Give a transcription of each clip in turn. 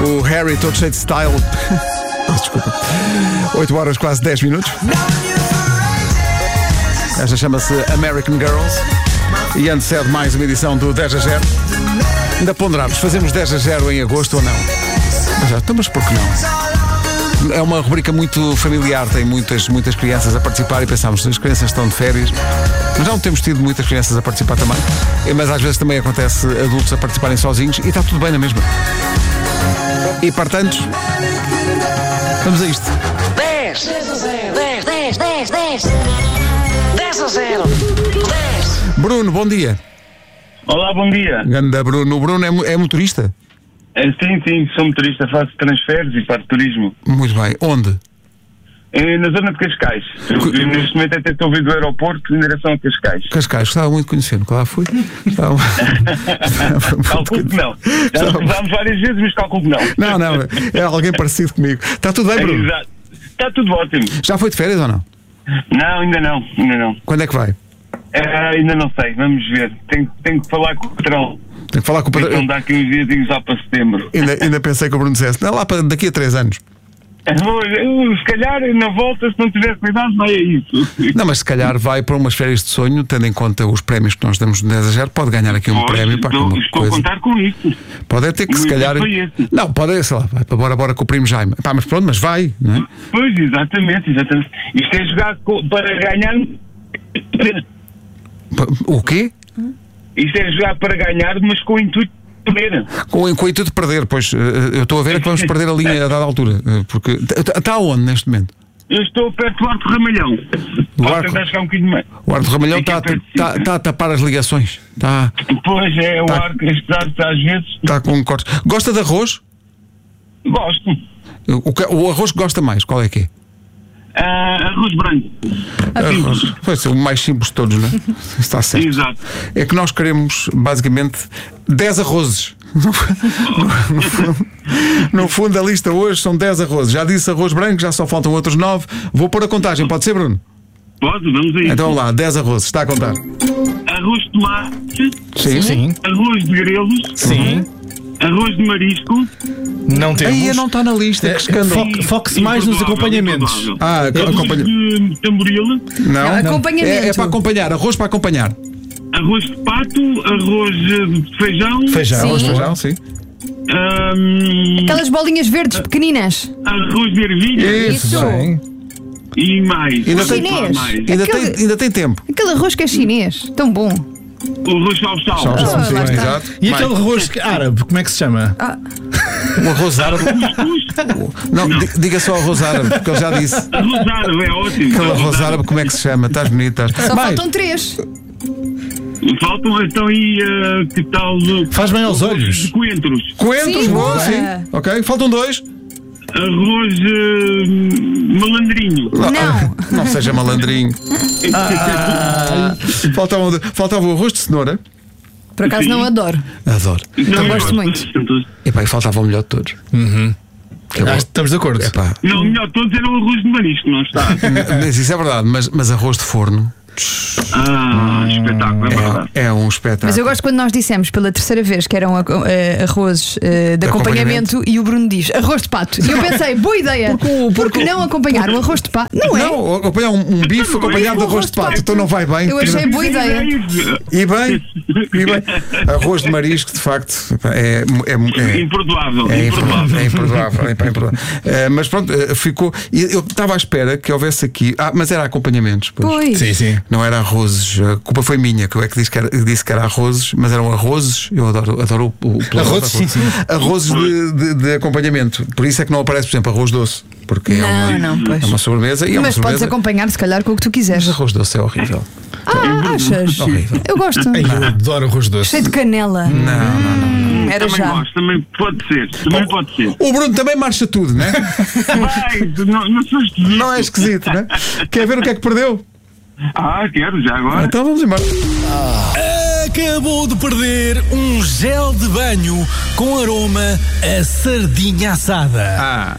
O Harry, todo cheio de style. Desculpa. 8 horas, quase 10 minutos. Esta chama-se American Girls. E antecede mais uma edição do 10-0. Ainda ponderámos, fazemos 10-0 em agosto ou não? Mas por que não? É uma rubrica muito familiar, tem muitas crianças a participar e pensámos, as crianças estão de férias. Mas não temos tido muitas crianças a participar também. Mas às vezes também acontece adultos a participarem sozinhos e está tudo bem na mesma. E portanto, vamos a isto. 10 a 0. 10 a 0. 10. Bruno, bom dia. Olá, bom dia. Ganda Bruno. O Bruno é motorista? Sim, sou motorista, faço transferes e parte de turismo. Muito bem. Onde? Na zona de Cascais. Neste momento até estou a vir do aeroporto em direção a Cascais. Cascais, gostava muito de conhecer, nunca lá fui. Calculo que não. Já cruzámos várias vezes, mas calculo que não. Não, é alguém parecido comigo. Está tudo bem, Bruno? Exato. Está tudo ótimo. Já foi de férias ou não? Não, ainda não. Quando é que vai? Ainda não sei, vamos ver. Tenho que falar com o patrão. Tem que falar com o patrão. Então dá aqui uns dias já para setembro. Ainda pensei que o Bruno dissesse, não, lá para daqui a 3 anos. Se calhar na volta, se não tiver cuidado, vai a isso. Não, mas se calhar vai para umas férias de sonho, tendo em conta os prémios que nós damos no 10-0, pode ganhar aqui um prémio. Estou a contar com isso. Pode ter que se calhar. Não, pode, sei lá, vai para bora com o primo Jaime. Mas pronto, mas vai, não é? Pois, exatamente. Isto é jogar para ganhar. O quê? Isto é jogar para ganhar, mas com o intuito de perder. Com o intuito de perder, pois eu estou a ver que vamos perder a linha a dada altura. Porque está onde neste momento? Eu estou perto do Arco Ramalhão. Posso tentar chegar um bocadinho mais. O Arco Ramalhão está a tapar as ligações. Está... Pois é, o Arco, às vezes. Está com cortes. Gosta de arroz? Gosto. O arroz que gosta mais, qual é que é? Arroz branco. Vai ser o mais simples de todos, não é? Está certo. Exato. É que nós queremos, basicamente, 10 arrozes. No fundo, a lista hoje são 10 arrozes. Já disse arroz branco, já só faltam outros 9. Vou pôr a contagem, pode ser, Bruno? Pode, vamos aí. Então lá, 10 arrozes, está a contar. Arroz de tomate. Sim. Arroz de grelos. Sim. Arroz de marisco. Não temos. Aí não está na lista, que escândalo. Foque-se mais nos acompanhamentos. Arroz de tamboril. Não, acompanhamento. É para acompanhar, arroz para acompanhar. Arroz de pato, arroz de feijão. Feijão, arroz de feijão, sim. Aquelas bolinhas verdes pequeninas. Arroz de ervilha. Isso. Bem. E mais. Ainda tem tempo. Aquele arroz que é chinês, tão bom. O arroz sal. Sim, lá está. exato. E aquele arroz árabe, como é que se chama? O arroz árabe. Não, diga só arroz árabe, porque eu já disse. Arroz árabe é ótimo. Aquele arroz árabe, como é que se chama? Estás bonito, estás. Só faltam 3. Faltam então aí que tal. Faz bem aos olhos. Coentros. Coentros, Sim, boa, boa. sim. Ok, faltam 2. Arroz malandrinho. Não seja malandrinho. Faltava o arroz de cenoura. Por acaso não adoro. Adoro. Eu gosto muito. Epá, e faltava o melhor de todos. Estamos de acordo. Epá. Não, o melhor de todos era o arroz de marisco, não está? Mas isso é verdade, mas arroz de forno. Espetáculo, é verdade. É um espetáculo. Mas eu gosto quando nós dissemos pela terceira vez que eram arrozes de acompanhamento e o Bruno diz arroz de pato. E eu pensei, boa ideia, porque não acompanhar o arroz de pato? Não é? Não, acompanhar um bife acompanhado de arroz de pato. Então não vai bem. Eu achei boa ideia. E bem. Arroz de marisco, de facto, é Imperdoável. imperdoável. Mas pronto, ficou. Eu estava à espera que houvesse aqui. Mas era acompanhamentos. Pois. Sim. Não era arrozes, a culpa foi minha, que eu é que disse que era arrozes, mas eram arrozes. Eu adoro o arrozes, sim. Arrozes de acompanhamento. Por isso é que não aparece, por exemplo, arroz doce, porque é uma sobremesa. E mas podes acompanhar, se calhar, com o que tu quiseres. Mas arroz doce é horrível. Achas? Horrível. Eu gosto. Eu adoro arroz doce. Cheio de canela. Não. Era também já. gosto, também pode ser. O Bruno também marcha tudo, não é? Não sou esquisito. Não é esquisito, não é? Quer ver o que é que perdeu? Quero, já agora. Então vamos embora. Acabou de perder um gel de banho com aroma a sardinha assada.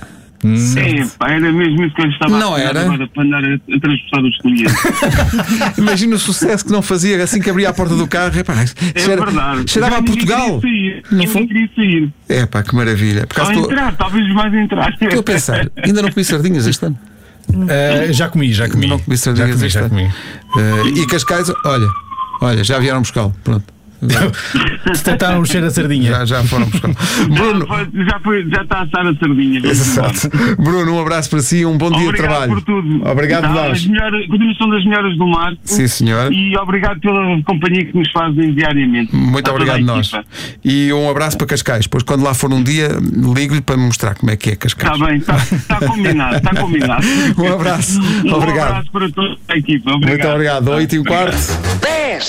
Pá, era mesmo isso que eu estava Não a fazer era? agora para andar a transportar os clientes. Imagina o sucesso que não fazia assim que abria a porta do carro. Epá, É verdade. cheirava a Portugal. Não foi? Queria sair. Epá, que maravilha. Por Ou acaso entrar, talvez mais entrar. estou a pensar, ainda não comi sardinhas este ano. Já comi. Não comi sardinhas este ano. E Cascais, olha, já vieram buscá-lo. Pronto. Tentaram mexer a sardinha. Já foram buscar. Bruno, Já está a assar a sardinha. exato. Bruno, um abraço para si, um bom dia de Obrigado trabalho. por tudo. Obrigado, Tá, nós. Continuação das melhoras do mar. Sim, senhor. E obrigado pela companhia que nos fazem diariamente. Muito A toda obrigado, a nós. equipa. E um abraço para Cascais. Pois quando lá for um dia, ligo-lhe para me mostrar como é que é Cascais. Está bem, está combinado, está combinado. Um abraço. Um Obrigado. abraço para toda a equipa. Obrigado. Muito obrigado. 8h15. 10.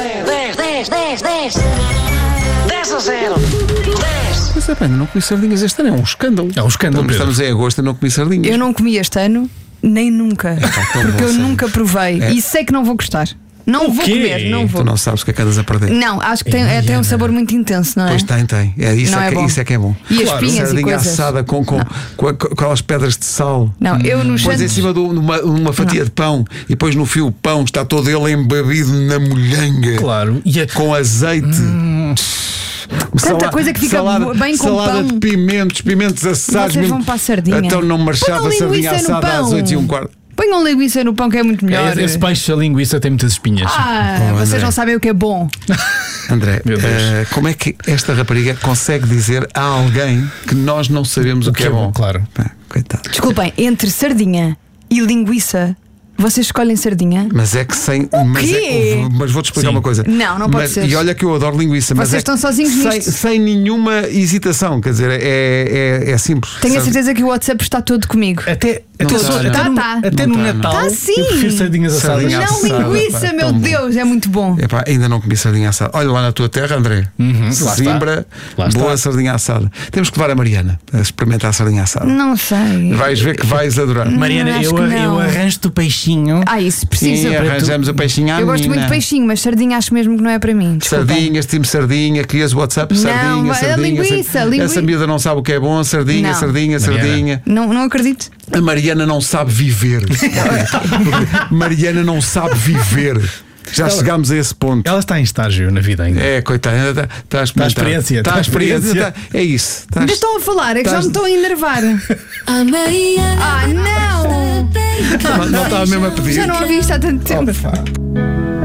10 a 0. 10. Mas é bem, não comi sardinhas este ano, é um escândalo. É um escândalo, Pedro. Estamos em agosto e não comi sardinhas. Eu não comi este ano, nem nunca. tão Porque bom, eu sério. nunca provei. É. E sei que não vou gostar. Não O vou quê? comer, não vou. Tu não sabes o que é que andas a perder. Não, acho que tem um sabor muito intenso, não é? Pois tem. Isso, Não é é que, bom. isso é que é bom. E as espinhas e Sardinha coisas. assada com aquelas pedras de sal. Não, eu nos Pões em Santos. cima de uma fatia de pão e depois no fio o pão está todo ele embebido na molhanga. Claro. E Com azeite. Tanta coisa que fica bem com salada pão. de pimentos assados. Vocês vão para a sardinha. Então não marchava Ponham sardinha linguiça no assada às pão. 8h15. Ponham linguiça no pão que é muito melhor. esse peixe, a linguiça, tem muitas espinhas. Vocês André. não sabem o que é bom. André, Meu Deus. como é que esta rapariga consegue dizer a alguém que nós não sabemos o que é bom? Claro. Pá, coitado. Desculpem, entre sardinha e linguiça, vocês escolhem sardinha? Mas é que sem. quê? Mas vou-te explicar Sim. uma coisa. Não pode ser. E olha que eu adoro linguiça, mas Vocês é que estão sozinhos sem, nisto. sem nenhuma hesitação. Quer dizer, é simples. Tenho a Sabe? certeza que o WhatsApp está todo comigo. Até Não tá. até Não no tá, Natal não. Tá sim. eu prefiro sardinhas assadas. Sardinha Não assada, linguiça, pá, meu tão bom. Deus, é muito bom. Epá, ainda não comi sardinha assada. Olha lá na tua terra, André. lá Zimbra, está. Lá boa está. sardinha assada. Temos que levar a Mariana a experimentar a sardinha assada. Não sei. Vais ver que vais adorar. Mariana, Acho eu que não. arranjo-te o peixinho. Isso precisa. Sim, arranjamos o peixinho à Eu gosto muito menina. de peixinho, mas sardinha acho mesmo que não é para mim. Desculpem. Sardinhas, time sardinha, crias o WhatsApp, Não, sardinha, vai- sardinha. linguiça. Essa miúda não sabe o que é bom, sardinha, Não. sardinha, Mariana. sardinha. Não acredito. A Mariana não sabe viver. Mariana não sabe viver. Já chegámos a esse ponto. Ela está em estágio na vida ainda. É, coitada, está a experimentar. experiência, Está está a a experiência. experiência. É isso. Está Ainda estão a falar, é que já estás- me estão a enervar. Ah, não! não estava mesmo a pedir. Já não ouvi isto há tanto tempo.